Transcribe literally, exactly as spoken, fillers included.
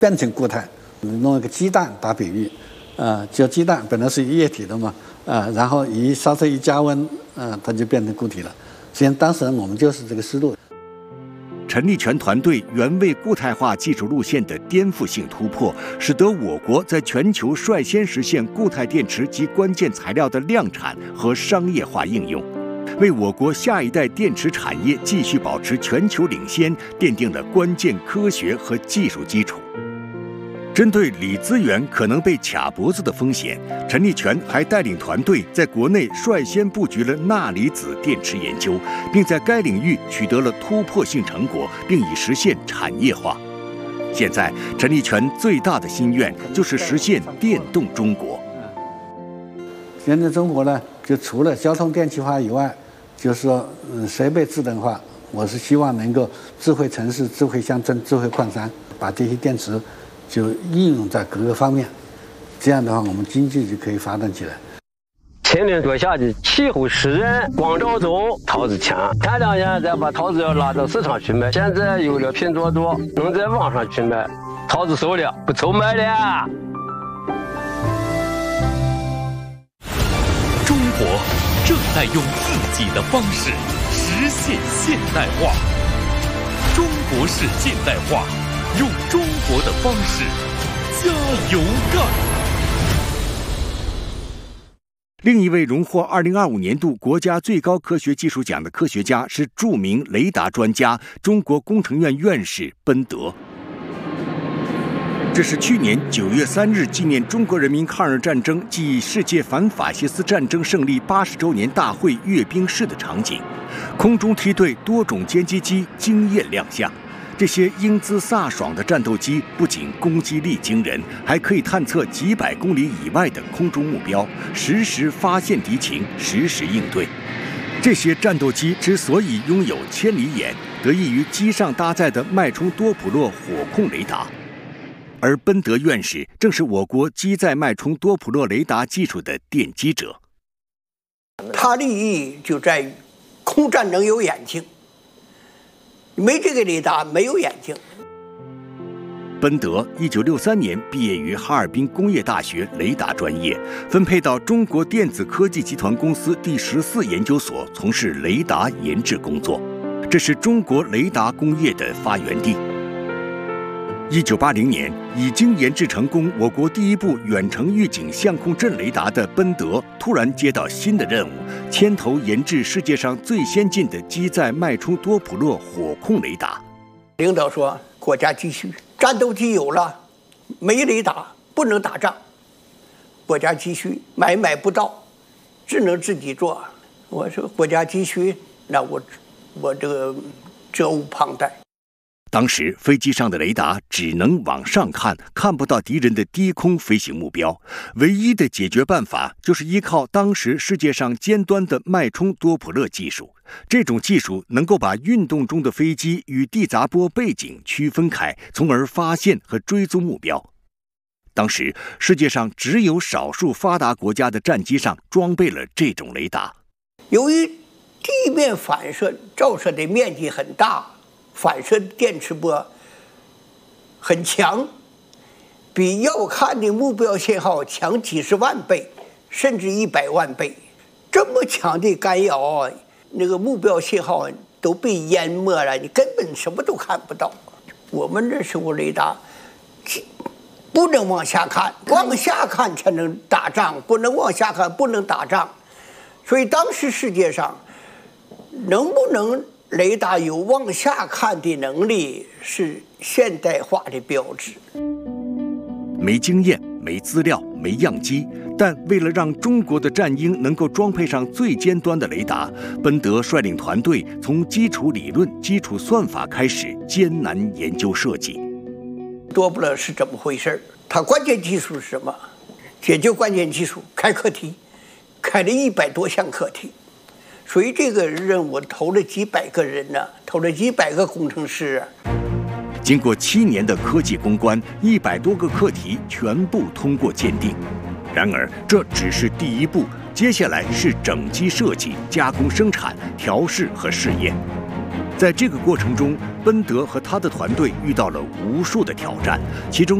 变成固态。弄一个鸡蛋打比喻，呃，就鸡蛋本来是液体的嘛，呃，然后一稍稍一加温，呃，它就变成固体了。实际上当时我们就是这个思路。 陈立全团队原位固态化技术路线的颠覆性突破，使得我国在全球率先实现固态电池及关键材料的量产和商业化应用，为我国下一代电池产业继续保持全球领先奠定了关键科学和技术基础。针对锂资源可能被卡脖子的风险，陈立全还带领团队在国内率先布局了钠离子电池研究，并在该领域取得了突破性成果，并已实现产业化。现在，陈立全最大的心愿就是实现电动中国。 现在中国呢，就除了交通电气化以外，就是说，嗯，设备智能化，我是希望能够智慧城市、智慧乡村、智慧矿山，把这些电池就应用在各个方面，这样的话，我们经济就可以发展起来。 前年多夏季，气候湿热，光照中桃子强，前两年再把桃子要拉到市场去卖，现在有了品种多，能在网上去卖，桃子熟了，不愁卖了。 中国正在用自己的方式实现现代化，中国式现代化。用中国的方式加油干！ 另一位荣获二零二五年度国家最高科学技术奖的科学家是著名雷达专家、中国工程院院士奔德。这是去年九月三日纪念中国人民抗日战争暨世界反法西斯战争胜利八十周年大会阅兵式的场景，空中梯队多种歼击机惊艳亮相。这些英姿飒爽的战斗机不仅攻击力惊人，还可以探测几百公里以外的空中目标，实时发现敌情，实时应对。这些战斗机之所以拥有千里眼，得益于机上搭载的脉冲多普勒火控雷达。而奔德院士正是我国机载脉冲多普勒雷达技术的奠基者。 它的意义就在于空战能有眼睛。没这个雷达，没有眼睛。 奔德一九六三年毕业于哈尔滨工业大学雷达专业，分配到中国电子科技集团公司第十四研究所从事雷达研制工作，这是中国雷达工业的发源地。一九八零年，已经研制成功我国第一部远程预警相控阵雷达的奔德，突然接到新的任务，牵头研制世界上最先进的机载脉冲多普勒火控雷达。 领导说，国家急需，战斗机有了，没雷达不能打仗，国家急需，买买不到，只能自己做。我说国家急需，那我我这个责无旁贷。 当时飞机上的雷达只能往上看，看不到敌人的低空飞行目标，唯一的解决办法就是依靠当时世界上尖端的脉冲多普勒技术。这种技术能够把运动中的飞机与地杂波背景区分开，从而发现和追踪目标。当时世界上只有少数发达国家的战机上装备了这种雷达。 由于地面反射照射的面积很大，反射电磁波很强，比要看的目标信号强几十万倍，甚至一百万倍。这么强的干扰，那个目标信号都被淹没了，你根本什么都看不到。我们那时候雷达不能往下看，往下看才能打仗，不能往下看不能打仗。所以当时世界上能不能雷达有往下看的能力，是现代化的标志。 没经验、没资料、没样机，但为了让中国的战鹰能够装配上最尖端的雷达，奔德率领团队从基础理论、基础算法开始艰难研究设计。 多普勒是怎么回事？它关键技术是什么？解决关键技术，开课题，开了一百多项课题。所以这个任务投了几百个人呢、啊，投了几百个工程师、啊。 经过七年的科技攻关，一百多个课题全部通过鉴定。然而，这只是第一步，接下来是整机设计、加工生产、调试和试验。 在这个过程中，奔德和他的团队遇到了无数的挑战，其中